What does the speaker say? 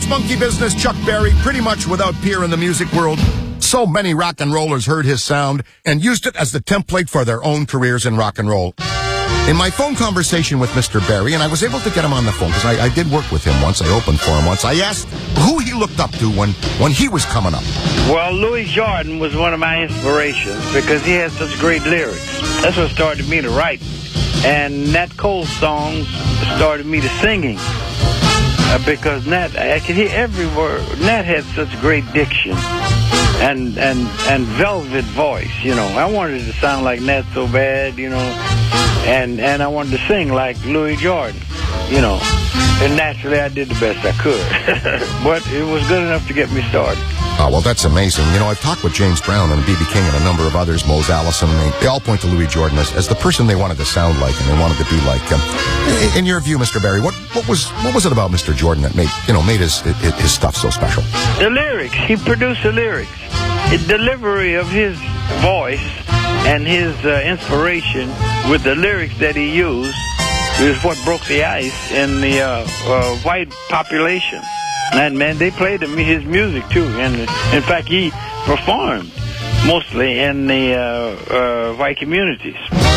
Monkey Business, Chuck Berry, pretty much without peer in the music world. So many rock and rollers heard his sound and used it as the template for their own careers in rock and roll. In my phone conversation with Mr. Berry, and I was able to get him on the phone because I did work with him once, I opened for him once, I asked who he looked up to when he was coming up. Well, Louis Jordan was one of my inspirations because he had such great lyrics. That's what started me to write. And Nat Cole's songs started me to singing because Nat, I could hear every word. Nat had such great diction and velvet voice, you know. I wanted to sound like Nat so bad, you know, and I wanted to sing like Louis Jordan, you know. And naturally, I did the best I could. But it was good enough to get me started. Oh, well, that's amazing. You know, I've talked with James Brown and B.B. King and a number of others, Mose Allison, and they all point to Louis Jordan as the person they wanted to sound like and they wanted to be like. In your view, Mr. Berry, what was it about Mr. Jordan that made his stuff so special? The lyrics. He produced the lyrics. The delivery of his voice and his inspiration with the lyrics that he used is what broke the ice in the white population. And, man, they played his music, too. And, in fact, he performed mostly in the white communities.